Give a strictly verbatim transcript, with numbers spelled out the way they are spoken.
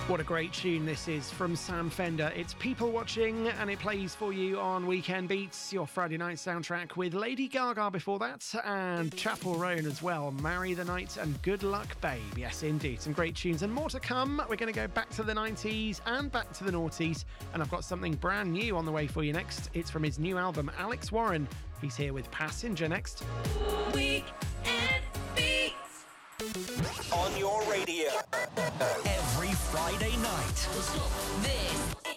What a great tune this is from Sam Fender. It's People Watching, and it plays for you on Weekend Beats, your Friday night soundtrack, with Lady Gaga before that, and Chapel Roan as well. Marry the Night and Good Luck Babe. Yes, indeed. Some great tunes and more to come. We're going to go back to the nineties and back to the noughties, and I've got something brand new on the way for you next. It's from his new album, Alex Warren. He's here with Passenger next. Weekend Beats. On your radio. Every Friday night. This